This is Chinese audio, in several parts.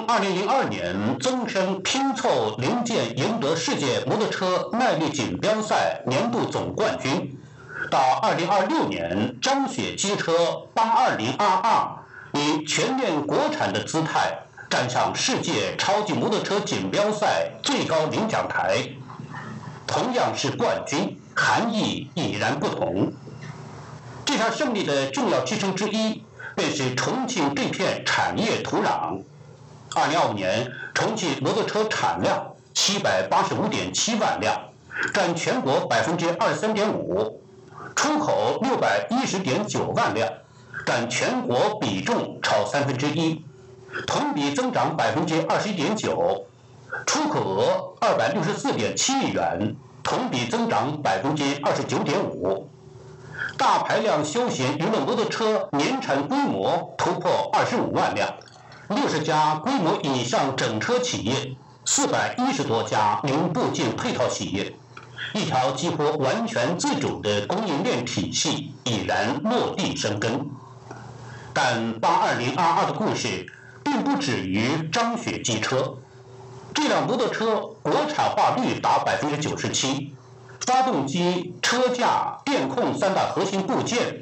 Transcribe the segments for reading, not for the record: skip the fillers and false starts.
2002年终身拼凑零件赢得世界摩托车耐力锦标赛年度总冠军，到2026年张雪机车820RR以全面国产的姿态站上世界超级摩托车锦标赛最高领奖台，同样是冠军，含义已然不同。这场胜利的重要支撑之一，便是重庆这片产业土壤。2025年，重庆摩托车产量785.7万辆，占全国23.5%，出口610.9万辆，占全国比重超1/3，同比增长21.9%，出口额264.7亿元，同比增长29.5%。大排量休闲娱乐摩托车年产规模突破25万辆，60家规模以上整车企业，410多家零部件配套企业，一条几乎完全自主的供应链体系已然落地生根。但820RR的故事并不止于张雪机车，这辆摩托车国产化率达97%，发动机、车架、电控3大核心部件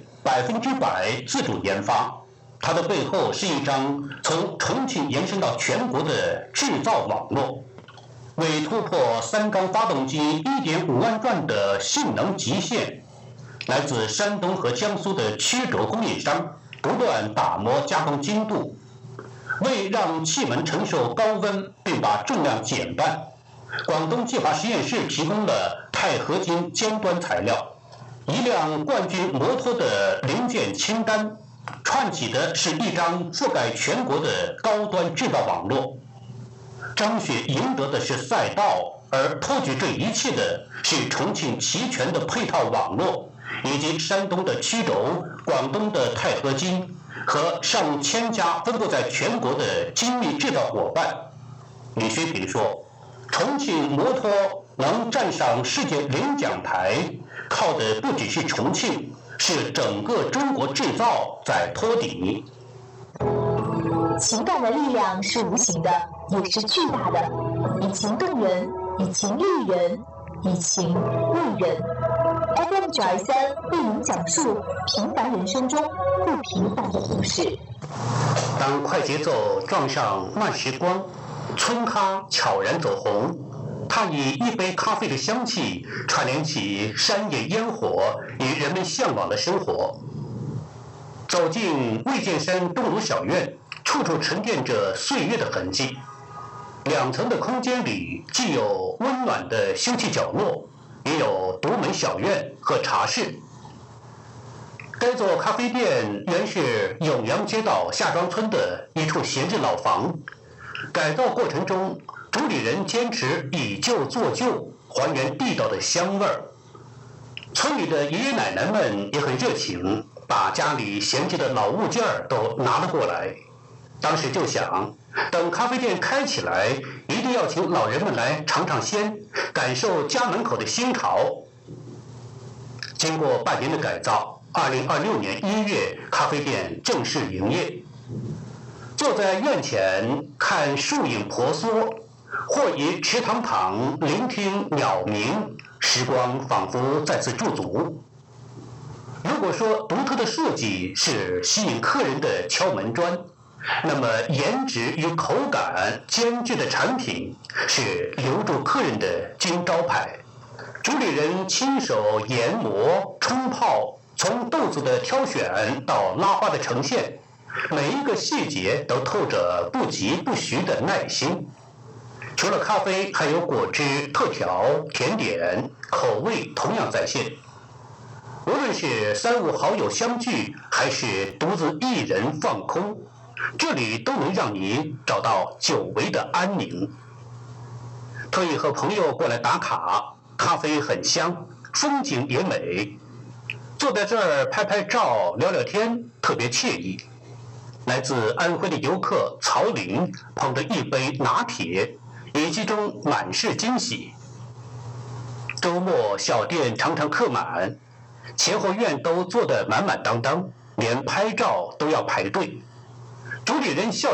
100%自主研发。它的背后是一张从重庆延伸到全国的制造网络，为突破3缸发动机1.5万转的性能极限，来自山东和江苏的曲轴供应商不断打磨加工精度，为让气门承受高温并把重量减半，广东计划实验室提供了钛合金尖端材料。一辆冠军摩托的零件清单，串起的是一张覆盖全国的高端制造网络。张雪赢得的是赛道，而托举这一切的是重庆齐全的配套网络，以及山东的曲轴、广东的钛合金和上千家分布在全国的精密制造伙伴。李学平说，重庆摩托能站上世界领奖台，靠的不只是重庆，是整个中国制造在托底。 情感的力量是无形的，也是巨大的，以情动人，以情育人，以情为人。FM923为您讲述平凡人生中不平凡的故事。 当快节奏撞上慢时光，村咖悄然走红，它以一杯咖啡的香气串联起山野烟火与人们向往的生活。走进魏建山东鲁小院，处处沉淀着岁月的痕迹。2层的空间里，既有温暖的休憩角落，也有独门小院和茶室。该座咖啡店原是永阳街道夏庄村的一处闲置老房，改造过程中，主理人坚持以旧做旧，还原地道的香味儿。村里的爷爷奶奶们也很热情，把家里闲置的老物件都拿了过来。当时就想，等咖啡店开起来，一定要请老人们来尝尝鲜，感受家门口的新潮。经过半年的改造，2026年1月，咖啡店正式营业。坐在院前看树影婆娑，或于池塘旁聆听鸟鸣，时光仿佛再次驻足。如果说独特的设计是吸引客人的敲门砖，那么颜值与口感兼具的产品是留住客人的金招牌。主理人亲手研磨、冲泡，从豆子的挑选到拉花的呈现，每一个细节都透着不疾不徐的耐心。除了咖啡，还有果汁、特调、甜点，口味同样在线。无论是3、5好友相聚，还是独自一人放空，这里都能让你找到久违的安宁。特意和朋友过来打卡，咖啡很香，风景也美，坐在这儿拍拍照、聊聊天，特别惬意。来自安徽的游客曹林捧着一杯拿铁，语气中满是惊喜。周末小店常常客满，前后院都坐得满满当当，连拍照都要排队。主理人笑